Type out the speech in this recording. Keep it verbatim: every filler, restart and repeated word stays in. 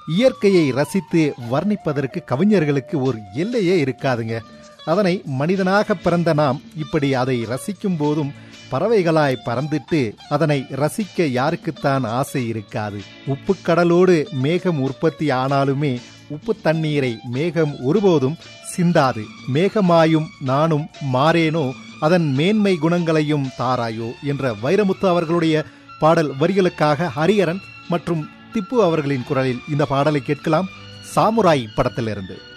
இயற்கையை ரசித்து வர்ணிப்பதற்கு கவிஞர்களுக்கு ஒரு எல்லையே இருக்காதுங்க. அதனை மனிதனாக பிறந்த நாம் இப்படி அதை ரசிக்கும் போதும் பறவைகளாய் பறந்துட்டு அதனை ரசிக்க யாருக்குத்தான் ஆசை இருக்காது? உப்பு கடலோடு மேகம் உற்பத்தி ஆனாலுமே உப்பு தண்ணீரை மேகம் ஒருபோதும் சிந்தாது. மேகமாயும் நானும் மாறேனோ அதன் மேன்மை குணங்களையும் தாராயோ என்ற வைரமுத்து அவர்களுடைய பாடல் வரிகளுக்காக ஹரிஹரன் மற்றும் திப்பு அவர்களின் குரலில் இந்த பாடலை கேட்கலாம். சாமுராய் படத்திலிருந்து.